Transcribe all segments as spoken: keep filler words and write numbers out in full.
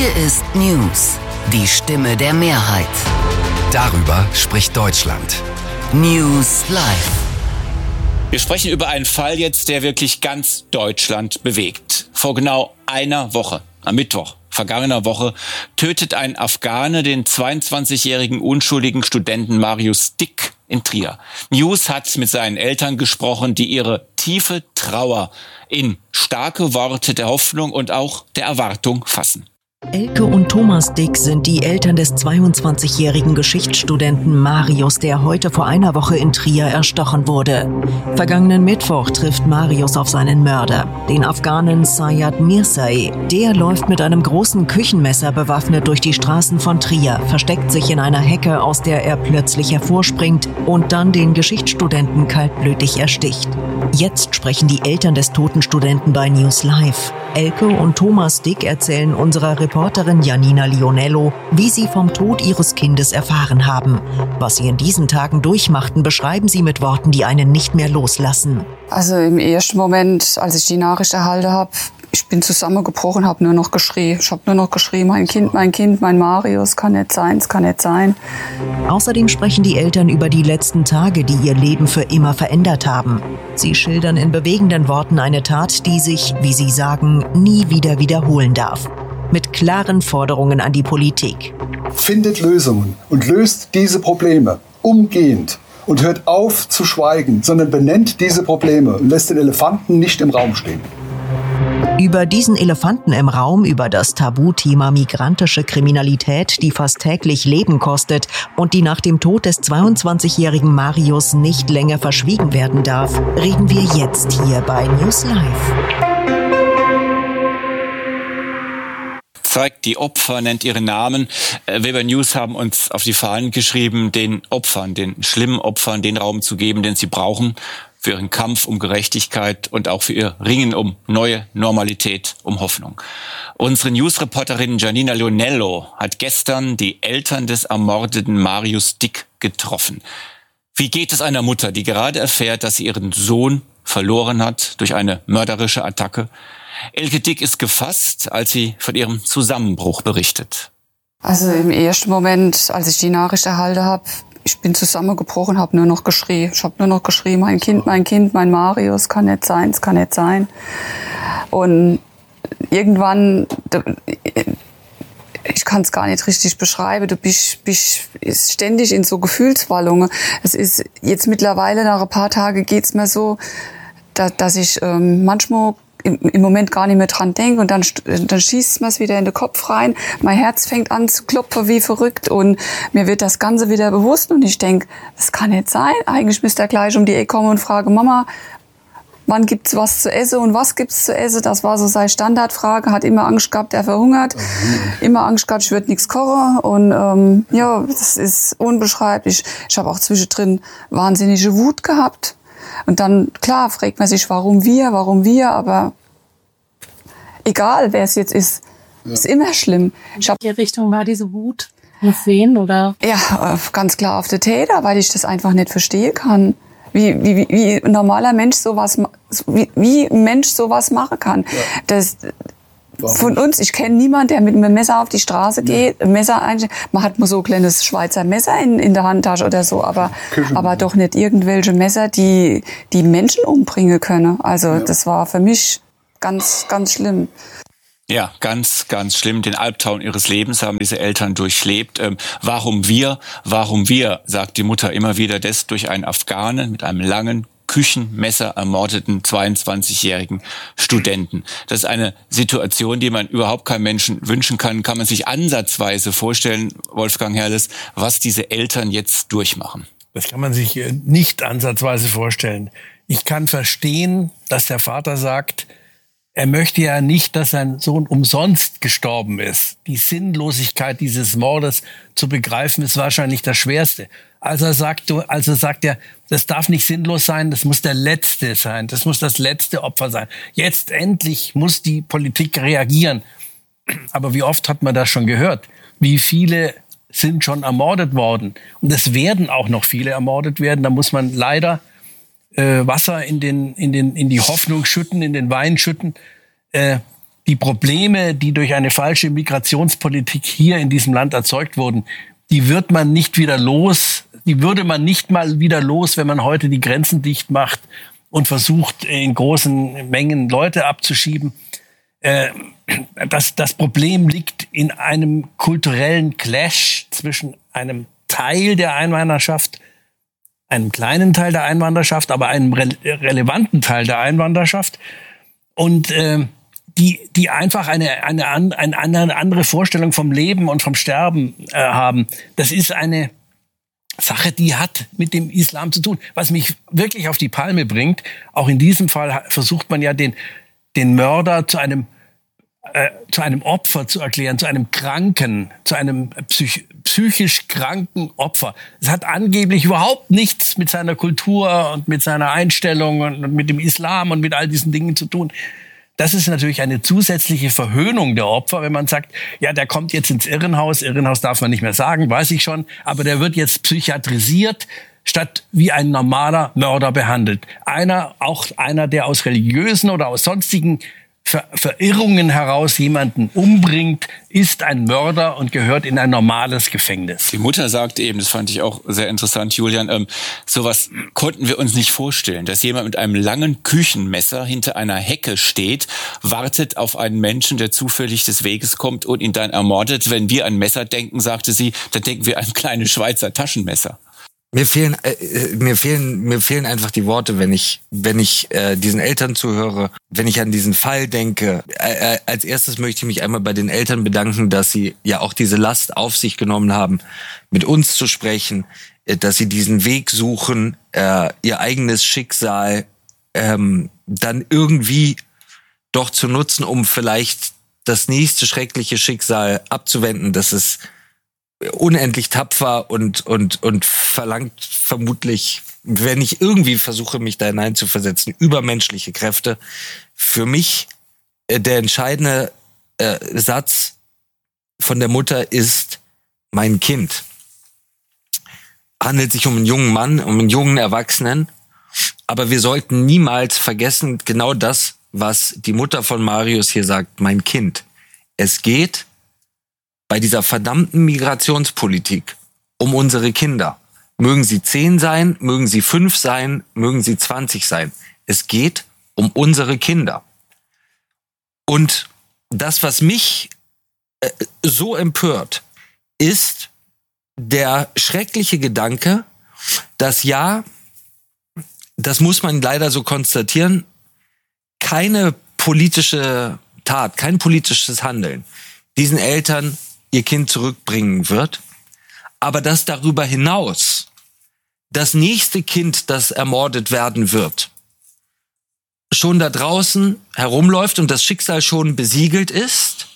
Hier ist News, die Stimme der Mehrheit. Darüber spricht Deutschland. News Live. Wir sprechen über einen Fall jetzt, der wirklich ganz Deutschland bewegt. Vor genau einer Woche, am Mittwoch vergangener Woche, tötet ein Afghane den zweiundzwanzigjährigen unschuldigen Studenten Marius Dick in Trier. News hat mit seinen Eltern gesprochen, die ihre tiefe Trauer in starke Worte der Hoffnung und auch der Erwartung fassen. Elke und Thomas Dick sind die Eltern des zweiundzwanzigjährigen Geschichtsstudenten Marius, der heute vor einer Woche in Trier erstochen wurde. Vergangenen Mittwoch trifft Marius auf seinen Mörder, den Afghanen Sayed Mirzai. Der läuft mit einem großen Küchenmesser bewaffnet durch die Straßen von Trier, versteckt sich in einer Hecke, aus der er plötzlich hervorspringt und dann den Geschichtsstudenten kaltblütig ersticht. Jetzt sprechen die Eltern des toten Studenten bei News Live. Elke und Thomas Dick erzählen unserer Reporterin Janina Lionello, wie sie vom Tod ihres Kindes erfahren haben. Was sie in diesen Tagen durchmachten, beschreiben sie mit Worten, die einen nicht mehr loslassen. Also im ersten Moment, als ich die Nachricht erhalten habe, ich bin zusammengebrochen, habe nur noch geschrien. Ich habe nur noch geschrien, mein Kind, mein Kind, mein Marius, kann nicht sein, es kann nicht sein. Außerdem sprechen die Eltern über die letzten Tage, die ihr Leben für immer verändert haben. Sie schildern in bewegenden Worten eine Tat, die sich, wie sie sagen, nie wieder wiederholen darf. Mit klaren Forderungen an die Politik. Findet Lösungen und löst diese Probleme umgehend und hört auf zu schweigen, sondern benennt diese Probleme und lässt den Elefanten nicht im Raum stehen. Über diesen Elefanten im Raum, über das Tabuthema migrantische Kriminalität, die fast täglich Leben kostet und die nach dem Tod des zweiundzwanzigjährigen Marius nicht länger verschwiegen werden darf, reden wir jetzt hier bei News Live. Zeigt die Opfer, nennt ihre Namen. Wir bei News haben uns auf die Fahnen geschrieben, den Opfern, den schlimmen Opfern, den Raum zu geben, den sie brauchen für ihren Kampf um Gerechtigkeit und auch für ihr Ringen um neue Normalität, um Hoffnung. Unsere News-Reporterin Janina Lionello hat gestern die Eltern des ermordeten Marius Dick getroffen. Wie geht es einer Mutter, die gerade erfährt, dass sie ihren Sohn verloren hat durch eine mörderische Attacke? Elke Dick ist gefasst, als sie von ihrem Zusammenbruch berichtet. Also im ersten Moment, als ich die Nachricht erhalten habe, ich bin zusammengebrochen, habe nur noch geschrien. Ich habe nur noch geschrien, mein Kind, mein Kind, mein Marius, kann nicht sein, es kann nicht sein. Und irgendwann, ich kann es gar nicht richtig beschreiben, du bist, bist ständig in so Gefühlswallungen. Es ist jetzt mittlerweile, nach ein paar Tagen geht's mir so, dass, dass ich ähm, manchmal im Moment gar nicht mehr dran denke und dann, dann schießt mir es wieder in den Kopf rein. Mein Herz fängt an zu klopfen wie verrückt und mir wird das Ganze wieder bewusst und ich denke, das kann nicht sein. Eigentlich müsste er gleich um die Ecke kommen und fragen, Mama, wann gibt's was zu essen und was gibt's zu essen? Das war so seine Standardfrage. Hat immer Angst gehabt, er verhungert. Immer Angst gehabt, ich würde nichts kochen und ähm, ja, das ist unbeschreiblich. Ich habe auch zwischendrin wahnsinnige Wut gehabt. Und dann, klar, fragt man sich, warum wir, warum wir, aber egal, wer es jetzt ist, ja. Ist immer schlimm. In welche Richtung war diese Wut? Auf wen, oder? Ja, ganz klar auf den Täter, weil ich das einfach nicht verstehen kann. Wie, wie, wie ein normaler Mensch sowas, wie, wie ein Mensch sowas machen kann. Ja. Das, von uns, ich kenne niemanden, der mit einem Messer auf die Straße geht, ein Messer einsteckt. Man hat mal so ein kleines Schweizer Messer in, in der Handtasche oder so, aber, aber doch nicht irgendwelche Messer, die, die Menschen umbringen können. Also, ja. Das war für mich ganz, ganz schlimm. Ja, ganz, ganz schlimm. Den Albtraum ihres Lebens haben diese Eltern durchlebt. Ähm, warum wir? Warum wir, sagt die Mutter immer wieder, das durch einen Afghanen mit einem langen Küchenmesser ermordeten zweiundzwanzigjährigen Studenten. Das ist eine Situation, die man überhaupt keinem Menschen wünschen kann. Kann man sich ansatzweise vorstellen, Wolfgang Herrles, was diese Eltern jetzt durchmachen? Das kann man sich nicht ansatzweise vorstellen. Ich kann verstehen, dass der Vater sagt, er möchte ja nicht, dass sein Sohn umsonst gestorben ist. Die Sinnlosigkeit dieses Mordes zu begreifen, ist wahrscheinlich das Schwerste. Also sagt, also sagt er, das darf nicht sinnlos sein, das muss der Letzte sein, das muss das letzte Opfer sein. Jetzt endlich muss die Politik reagieren. Aber wie oft hat man das schon gehört? Wie viele sind schon ermordet worden? Und es werden auch noch viele ermordet werden. Da muss man leider äh, Wasser in den in den in die Hoffnung schütten, in den Wein schütten. Äh, die Probleme, die durch eine falsche Migrationspolitik hier in diesem Land erzeugt wurden, die wird man nicht wieder los, die würde man nicht mal wieder los, wenn man heute die Grenzen dicht macht und versucht, in großen Mengen Leute abzuschieben. Äh, das, das Problem liegt in einem kulturellen Clash zwischen einem Teil der Einwanderschaft, einem kleinen Teil der Einwanderschaft, aber einem re- relevanten Teil der Einwanderschaft und äh, die die einfach eine eine, eine eine andere Vorstellung vom Leben und vom Sterben äh, haben. Das ist eine Sache, die hat mit dem Islam zu tun. Was mich wirklich auf die Palme bringt, auch in diesem Fall versucht man ja den den Mörder zu einem äh, zu einem Opfer zu erklären, zu einem Kranken, zu einem psych- psychisch kranken Opfer. Es hat angeblich überhaupt nichts mit seiner Kultur und mit seiner Einstellung und, und mit dem Islam und mit all diesen Dingen zu tun. Das ist natürlich eine zusätzliche Verhöhnung der Opfer, wenn man sagt, ja, der kommt jetzt ins Irrenhaus. Irrenhaus darf man nicht mehr sagen, weiß ich schon. Aber der wird jetzt psychiatrisiert, statt wie ein normaler Mörder behandelt. Einer, auch einer, der aus religiösen oder aus sonstigen Ver- Verirrungen heraus jemanden umbringt, ist ein Mörder und gehört in ein normales Gefängnis. Die Mutter sagt eben, das fand ich auch sehr interessant, Julian, ähm, sowas konnten wir uns nicht vorstellen, dass jemand mit einem langen Küchenmesser hinter einer Hecke steht, wartet auf einen Menschen, der zufällig des Weges kommt und ihn dann ermordet. Wenn wir an Messer denken, sagte sie, dann denken wir an kleine Schweizer Taschenmesser. Mir fehlen, äh, mir fehlen, mir fehlen einfach die Worte, wenn ich, wenn ich äh, diesen Eltern zuhöre, wenn ich an diesen Fall denke. Äh, äh, als erstes möchte ich mich einmal bei den Eltern bedanken, dass sie ja auch diese Last auf sich genommen haben, mit uns zu sprechen, äh, dass sie diesen Weg suchen, äh, ihr eigenes Schicksal ähm, dann irgendwie doch zu nutzen, um vielleicht das nächste schreckliche Schicksal abzuwenden. Das ist unendlich tapfer und und und verlangt vermutlich, wenn ich irgendwie versuche, mich da hineinzuversetzen, übermenschliche Kräfte. Für mich äh, der entscheidende äh, Satz von der Mutter ist: Mein Kind. Handelt sich um einen jungen Mann, um einen jungen Erwachsenen, aber wir sollten niemals vergessen, genau das, was die Mutter von Marius hier sagt: Mein Kind. Es geht bei dieser verdammten Migrationspolitik um unsere Kinder. Mögen sie zehn sein, mögen sie fünf sein, mögen sie zwanzig sein. Es geht um unsere Kinder. Und das, was mich äh, so empört, ist der schreckliche Gedanke, dass ja, das muss man leider so konstatieren, keine politische Tat, kein politisches Handeln diesen Eltern ihr Kind zurückbringen wird, aber dass darüber hinaus das nächste Kind, das ermordet werden wird, schon da draußen herumläuft und das Schicksal schon besiegelt ist.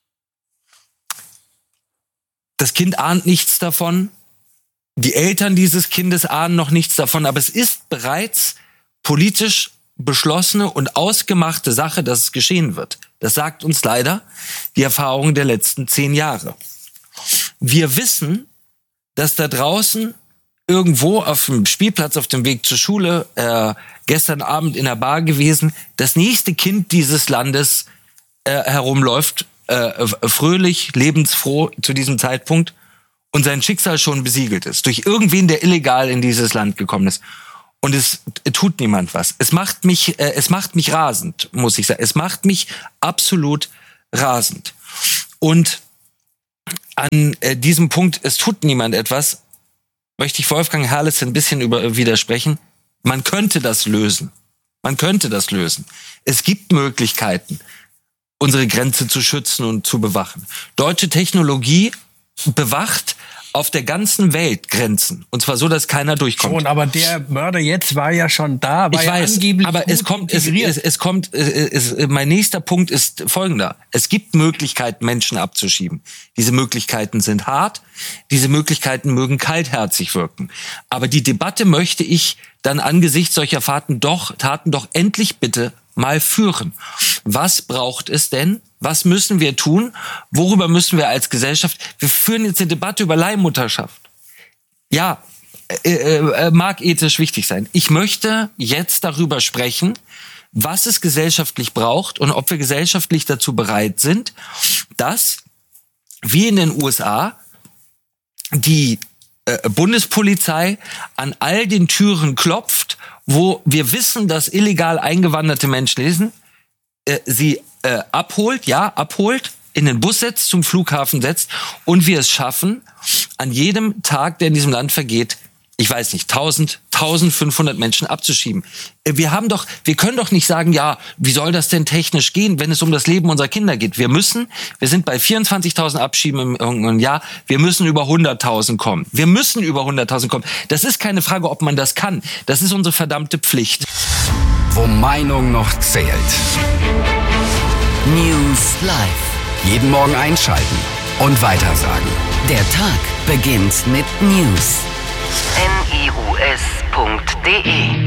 Das Kind ahnt nichts davon, die Eltern dieses Kindes ahnen noch nichts davon, aber es ist bereits politisch beschlossene und ausgemachte Sache, dass es geschehen wird. Das sagt uns leider die Erfahrung der letzten zehn Jahre. Wir wissen, dass da draußen irgendwo auf dem Spielplatz auf dem Weg zur Schule, äh, gestern Abend in der Bar gewesen, das nächste Kind dieses Landes äh, herumläuft, äh, fröhlich, lebensfroh zu diesem Zeitpunkt und sein Schicksal schon besiegelt ist. Durch irgendwen, der illegal in dieses Land gekommen ist. Und es tut niemand was. Es macht mich, äh, es macht mich rasend, muss ich sagen. Es macht mich absolut rasend. Und an äh, diesem Punkt, es tut niemand etwas, möchte ich Wolfgang Herlitz ein bisschen über, widersprechen. Man könnte das lösen. Man könnte das lösen. Es gibt Möglichkeiten, unsere Grenze zu schützen und zu bewachen. Deutsche Technologie bewacht auf der ganzen Welt Grenzen. Und zwar so, dass keiner durchkommt. Schon, aber der Mörder jetzt war ja schon da, war ich ja weiß, angeblich aber es kommt, es, es, es kommt, es, es, mein nächster Punkt ist folgender. Es gibt Möglichkeiten, Menschen abzuschieben. Diese Möglichkeiten sind hart. Diese Möglichkeiten mögen kaltherzig wirken. Aber die Debatte möchte ich dann angesichts solcher Taten doch, Taten doch endlich bitte mal führen. Was braucht es denn? Was müssen wir tun? Worüber müssen wir als Gesellschaft? Wir führen jetzt eine Debatte über Leihmutterschaft. Ja, äh, äh, mag ethisch wichtig sein. Ich möchte jetzt darüber sprechen, was es gesellschaftlich braucht und ob wir gesellschaftlich dazu bereit sind, dass, wie in den U S A, die äh, Bundespolizei an all den Türen klopft, wo wir wissen, dass illegal eingewanderte Menschen lesen, äh, sie äh, abholt, ja, abholt, in den Bus setzt, zum Flughafen setzt und wir es schaffen, an jedem Tag, der in diesem Land vergeht, ich weiß nicht, tausend, tausendfünfhundert Menschen abzuschieben. Wir haben doch, wir können doch nicht sagen, ja, wie soll das denn technisch gehen, wenn es um das Leben unserer Kinder geht? Wir müssen, wir sind bei vierundzwanzigtausend Abschieben im, im Jahr, wir müssen über hunderttausend kommen. Wir müssen über hunderttausend kommen. Das ist keine Frage, ob man das kann. Das ist unsere verdammte Pflicht. Wo Meinung noch zählt. News Live. Jeden Morgen einschalten und weitersagen. Der Tag beginnt mit News. N I U S Punkt D E